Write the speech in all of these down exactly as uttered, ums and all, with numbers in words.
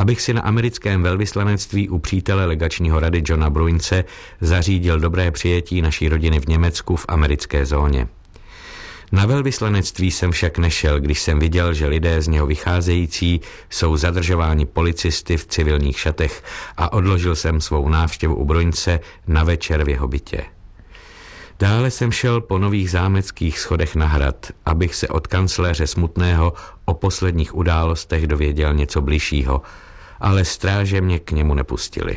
abych si na americkém velvyslanectví u přítele legačního rady Johna Bruince zařídil dobré přijetí naší rodiny v Německu v americké zóně. Na velvyslanectví jsem však nešel, když jsem viděl, že lidé z něho vycházející jsou zadržováni policisty v civilních šatech a odložil jsem svou návštěvu u Bruince na večer v jeho bytě. Dále jsem šel po nových zámeckých schodech na hrad, abych se od kancléře Smutného o posledních událostech dověděl něco bližšího, ale stráže mě k němu nepustili.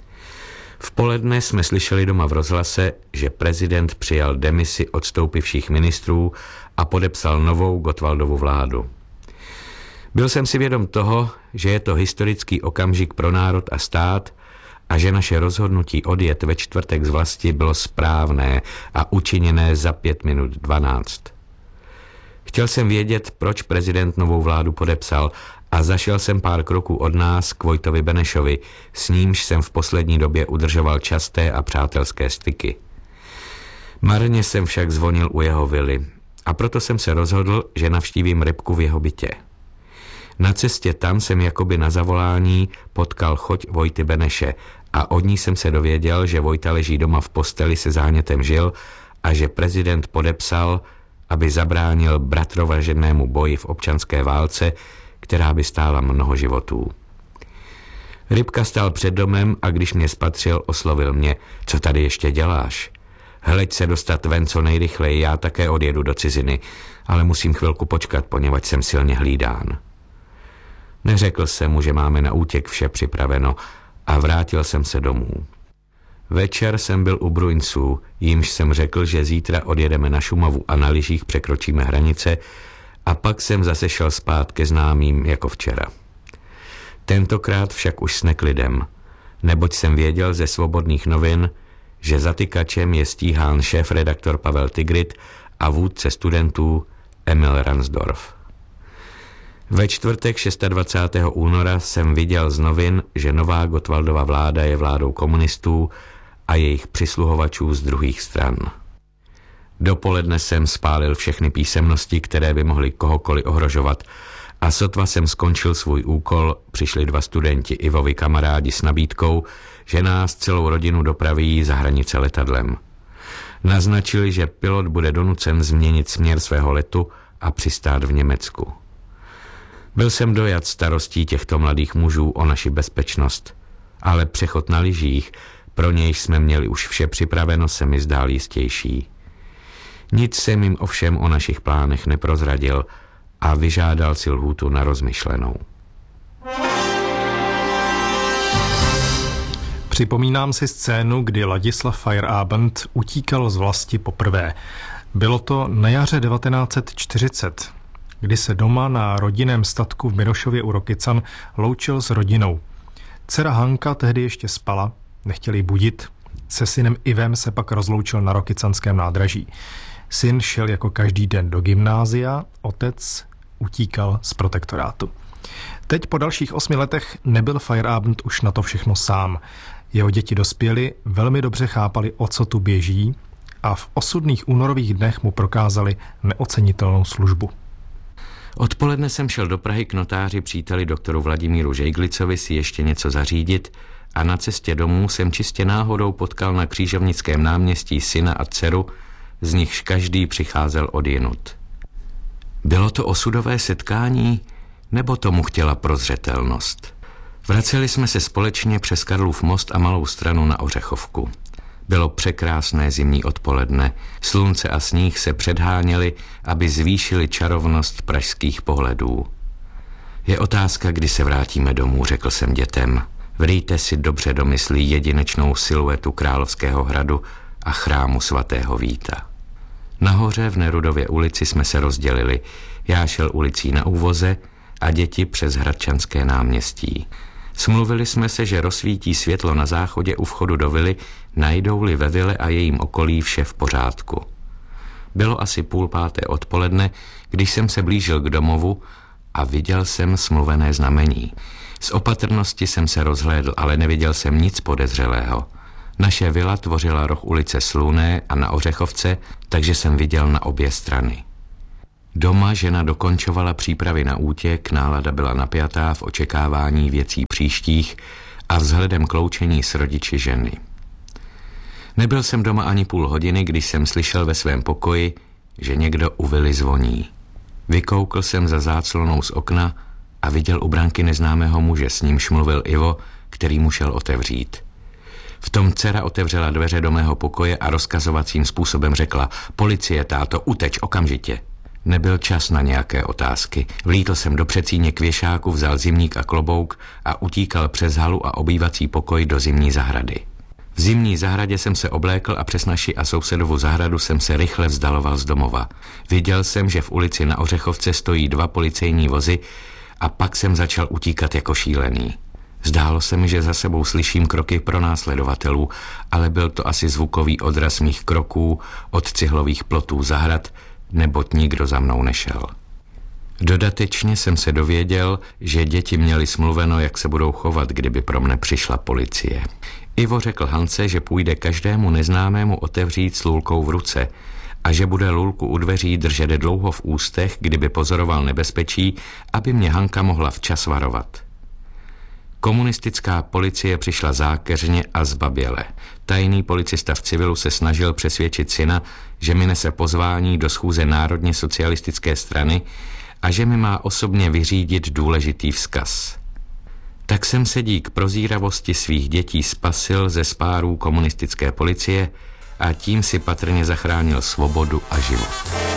V poledne jsme slyšeli doma v rozhlase, že prezident přijal demisi odstoupivších ministrů a podepsal novou Gottwaldovu vládu. Byl jsem si vědom toho, že je to historický okamžik pro národ a stát a že naše rozhodnutí odjet ve čtvrtek z vlasti bylo správné a učiněné za pět minut dvanáct. Chtěl jsem vědět, proč prezident novou vládu podepsal a zašel jsem pár kroků od nás k Vojtovi Benešovi, s nímž jsem v poslední době udržoval časté a přátelské styky. Marně jsem však zvonil u jeho vily a proto jsem se rozhodl, že navštívím Rybku v jeho bytě. Na cestě tam jsem jakoby na zavolání potkal choť Vojty Beneše a od ní jsem se dověděl, že Vojta leží doma v posteli se zánětem žil a že prezident podepsal, aby zabránil bratrovražednému boji v občanské válce, která by stála mnoho životů. Rybka stál před domem a když mě spatřil, oslovil mě: co tady ještě děláš? Hleď se dostat ven co nejrychleji, já také odjedu do ciziny, ale musím chvilku počkat, poněvadž jsem silně hlídán. Neřekl jsem mu, že máme na útěk vše připraveno a vrátil jsem se domů. Večer jsem byl u Bruinců, jímž jsem řekl, že zítra odjedeme na Šumavu a na lyžích překročíme hranice, a pak jsem zase šel spát ke známým jako včera. Tentokrát však už s neklidem, neboť jsem věděl ze Svobodných novin, že zatykačem je stíhán šéfredaktor Pavel Tigrit a vůdce studentů Emil Ransdorf. Ve čtvrtek dvacátého šestého února jsem viděl z novin, že nová Gottwaldova vláda je vládou komunistů a jejich přisluhovačů z druhých stran. Dopoledne jsem spálil všechny písemnosti, které by mohly kohokoliv ohrožovat, a sotva jsem skončil svůj úkol, přišli dva studenti Ivovi kamarádi s nabídkou, že nás celou rodinu dopraví za hranice letadlem. Naznačili, že pilot bude donucen změnit směr svého letu a přistát v Německu. Byl jsem dojat starostí těchto mladých mužů o naši bezpečnost, ale přechod na lyžích, pro nějž jsme měli už vše připraveno, se mi zdál jistější. Nic jsem jim ovšem o našich plánech neprozradil a vyžádal si lhůtu na rozmyšlenou. Připomínám si scénu, kdy Ladislav Feierabend utíkal z vlasti poprvé. Bylo to na jaře devatenáct set čtyřicet, kdy se doma na rodinném statku v Mirošově u Rokycan loučil s rodinou. Dcera Hanka tehdy ještě spala, nechtěli budit. Se synem Ivem se pak rozloučil na Rokycanském nádraží. Syn šel jako každý den do gymnázia, otec utíkal z protektorátu. Teď po dalších osmi letech nebyl Feierabend už na to všechno sám. Jeho děti dospěli, velmi dobře chápali, o co tu běží, a v osudných únorových dnech mu prokázali neocenitelnou službu. Odpoledne jsem šel do Prahy k notáři příteli doktoru Vladimíru Žejglicovi si ještě něco zařídit a na cestě domů jsem čistě náhodou potkal na Křížovnickém náměstí syna a dceru, z nichž každý přicházel odjinud. Bylo to osudové setkání, nebo tomu chtěla prozřetelnost? Vraceli jsme se společně přes Karlův most a Malou Stranu na Ořechovku. Bylo překrásné zimní odpoledne, slunce a sníh se předháněli, aby zvýšili čarovnost pražských pohledů. Je otázka, kdy se vrátíme domů, řekl jsem dětem. Vrýjte si dobře do myslí jedinečnou siluetu Královského hradu a chrámu svatého Víta. Nahoře v Nerudově ulici jsme se rozdělili. Já šel ulicí na Úvoze a děti přes Hradčanské náměstí. Smluvili jsme se, že rozsvítí světlo na záchodě u vchodu do vily, najdou-li ve vile a jejím okolí vše v pořádku. Bylo asi půl páté odpoledne, když jsem se blížil k domovu a viděl jsem smluvené znamení. Z opatrnosti jsem se rozhlédl, ale neviděl jsem nic podezřelého. Naše vila tvořila roh ulice Sluné a na Ořechovce, takže jsem viděl na obě strany. Doma žena dokončovala přípravy na útěk, nálada byla napjatá v očekávání věcí příštích a vzhledem k loučení s rodiči ženy. Nebyl jsem doma ani půl hodiny, když jsem slyšel ve svém pokoji, že někdo u vily zvoní. Vykoukl jsem za záclonou z okna a viděl u branky neznámého muže, s nímž mluvil Ivo, který mu šel otevřít. V tom dcera otevřela dveře do mého pokoje a rozkazovacím způsobem řekla: policie, táto, uteč okamžitě. Nebyl čas na nějaké otázky. Vlítl jsem do předsíně k věšáku, vzal zimník a klobouk a utíkal přes halu a obývací pokoj do zimní zahrady. V zimní zahradě jsem se oblékl a přes naši a sousedovu zahradu jsem se rychle vzdaloval z domova. Viděl jsem, že v ulici na Ořechovce stojí dva policejní vozy a pak jsem začal utíkat jako šílený. Zdálo se mi, že za sebou slyším kroky pronásledovatelů, ale byl to asi zvukový odraz mých kroků od cihlových plotů zahrad, neboť nikdo za mnou nešel. Dodatečně jsem se dověděl, že děti měly smluveno, jak se budou chovat, kdyby pro mne přišla policie. Ivo řekl Hance, že půjde každému neznámému otevřít s lůlkou v ruce a že bude lůlku u dveří držet dlouho v ústech, kdyby pozoroval nebezpečí, aby mě Hanka mohla včas varovat. Komunistická policie přišla zákeřně a zbaběle. Tajný policista v civilu se snažil přesvědčit syna, že mi nese pozvání do schůze Národně socialistické strany a že mi má osobně vyřídit důležitý vzkaz. Tak jsem se dík prozíravosti svých dětí spasil ze spárů komunistické policie a tím si patrně zachránil svobodu a život.